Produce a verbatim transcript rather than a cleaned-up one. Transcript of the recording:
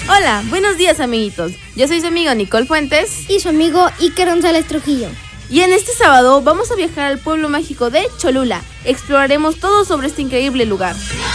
Hola, buenos días amiguitos, yo soy su amigo Nicole Fuentes y su amigo Iker González Trujillo. Y en este sábado vamos a viajar al pueblo mágico de Cholula. Exploraremos todo sobre este increíble lugar.